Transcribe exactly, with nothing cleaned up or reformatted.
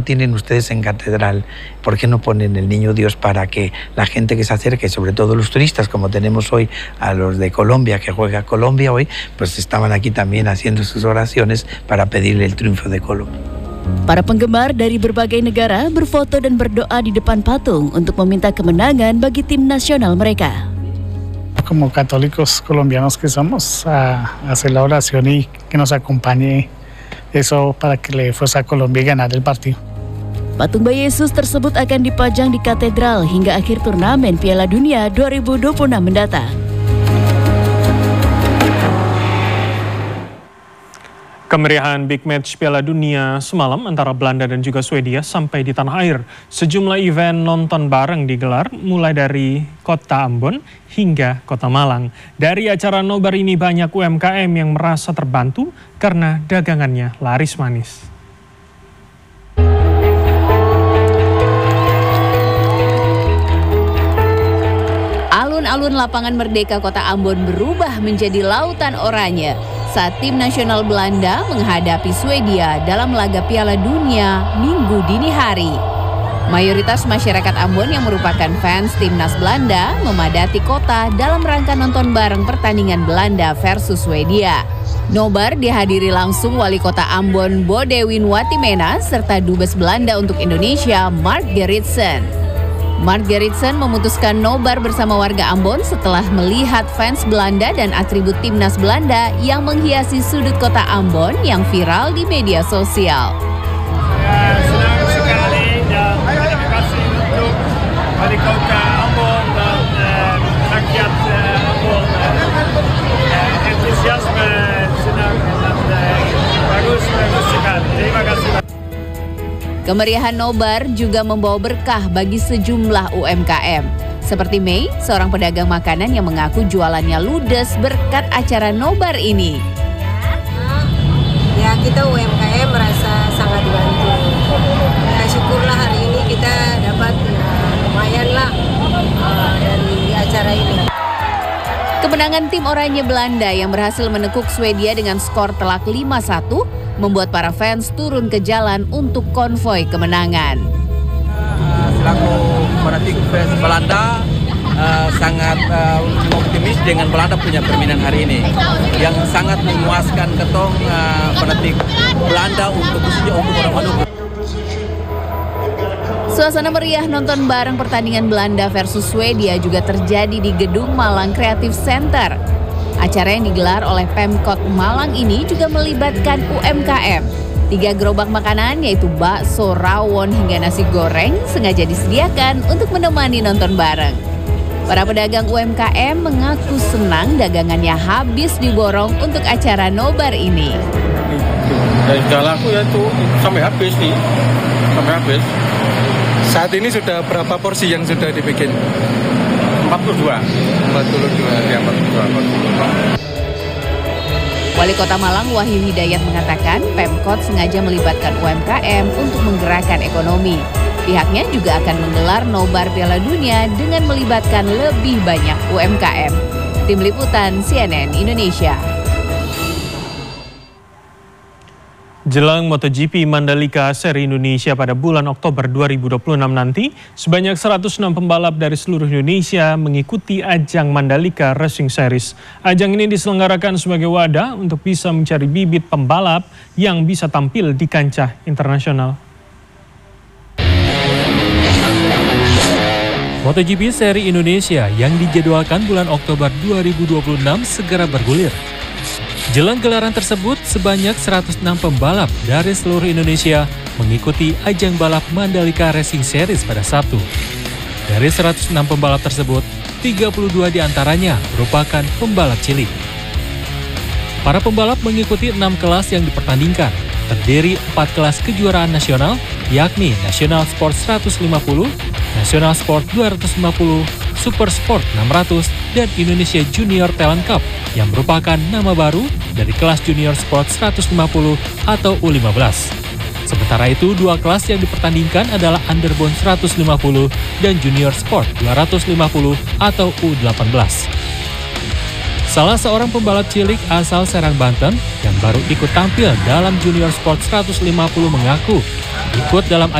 tienen ustedes en Catedral, ¿por qué no ponen el Niño Dios para que la gente que se acerque, sobre todo los turistas, como tenemos hoy a los de Colombia, que juega Colombia hoy, pues estaban aquí también haciendo sus oraciones para pedirle el triunfo de Colombia. Para penggemar dari berbagai negara berfoto dan berdoa di depan patung untuk meminta kemenangan bagi tim nasional mereka. Como católicos colombianos que somos, a hacer la oración y que nos acompañe eso para que le fuerza a Colombia ganar el partido. Patung Bayi Yesus tersebut akan dipajang di katedral hingga akhir turnamen Piala Dunia dua ribu dua puluh enam mendatang. Kemeriahan Big Match Piala Dunia semalam antara Belanda dan juga Swedia sampai di tanah air. Sejumlah event nonton bareng digelar mulai dari kota Ambon hingga kota Malang. Dari acara nobar ini banyak U M K M yang merasa terbantu karena dagangannya laris manis. Alun-alun lapangan Merdeka Kota Ambon berubah menjadi lautan oranye saat tim nasional Belanda menghadapi Swedia dalam laga Piala Dunia Minggu dini hari. Mayoritas masyarakat Ambon yang merupakan fans timnas Belanda memadati kota dalam rangka nonton bareng pertandingan Belanda versus Swedia. Nobar dihadiri langsung Wali Kota Ambon Bodewin Watimena serta Dubes Belanda untuk Indonesia Mark Gerritsen. Mark Gerritsen memutuskan nobar bersama warga Ambon setelah melihat fans Belanda dan atribut timnas Belanda yang menghiasi sudut kota Ambon yang viral di media sosial. Saya senang sekali dan terima kasih untuk wali kota Ambon dan uh, rakyat uh, Ambon. Uh, entusiasme senang dan uh, bagus, bagus sekali. Terima kasih. Kemeriahan nobar juga membawa berkah bagi sejumlah U M K M. Seperti Mei, seorang pedagang makanan yang mengaku jualannya ludes berkat acara nobar ini. Ya, kita U M K M merasa sangat dibantu. Ya, syukurlah hari ini kita dapat ya, lumayan lah uh, dari acara ini. Kemenangan tim oranye Belanda yang berhasil menekuk Swedia dengan skor telak lima satu membuat para fans turun ke jalan untuk konvoi kemenangan. Uh, selaku fanatik fans Belanda, uh, sangat uh, optimis dengan Belanda punya permainan hari ini, yang sangat memuaskan ketong uh, fanatik Belanda untuk khususnya untuk orang Maluku. Suasana meriah nonton bareng pertandingan Belanda versus Swedia juga terjadi di Gedung Malang Creative Center. Acara yang digelar oleh Pemkot Malang ini juga melibatkan U M K M. Tiga gerobak makanan yaitu bakso, rawon hingga nasi goreng sengaja disediakan untuk menemani nonton bareng. Para pedagang U M K M mengaku senang dagangannya habis diborong untuk acara nobar ini. Dari segala aku ya tuh sampai habis nih, sampai habis. Saat ini sudah berapa porsi yang sudah dibikin? empat puluh dua. empat puluh dua. Ya, empat puluh dua. Wali Kota Malang Wahyu Hidayat mengatakan Pemkot sengaja melibatkan U M K M untuk menggerakkan ekonomi. Pihaknya juga akan menggelar nobar Piala Dunia dengan melibatkan lebih banyak U M K M. Tim Liputan C N N Indonesia. Jelang MotoGP Mandalika Seri Indonesia pada bulan Oktober dua ribu dua puluh enam nanti, sebanyak seratus enam pembalap dari seluruh Indonesia mengikuti ajang Mandalika Racing Series. Ajang ini diselenggarakan sebagai wadah untuk bisa mencari bibit pembalap yang bisa tampil di kancah internasional. MotoGP Seri Indonesia yang dijadwalkan bulan Oktober dua ribu dua puluh enam segera bergulir. Jelang gelaran tersebut, sebanyak seratus enam pembalap dari seluruh Indonesia mengikuti ajang balap Mandalika Racing Series pada Sabtu. Dari seratus enam pembalap tersebut, tiga puluh dua diantaranya merupakan pembalap cilik. Para pembalap mengikuti enam kelas yang dipertandingkan, terdiri empat kelas kejuaraan nasional, yakni National Sport seratus lima puluh, National Sport dua ratus lima puluh, Super Sport enam ratus, dan Indonesia Junior Talent Cup yang merupakan nama baru dari kelas Junior Sport seratus lima puluh atau U lima belas. Sementara itu, dua kelas yang dipertandingkan adalah Underbone seratus lima puluh dan Junior Sport dua ratus lima puluh atau U delapan belas. Salah seorang pembalap cilik asal Serang, Banten yang baru ikut tampil dalam Junior Sport seratus lima puluh mengaku ikut dalam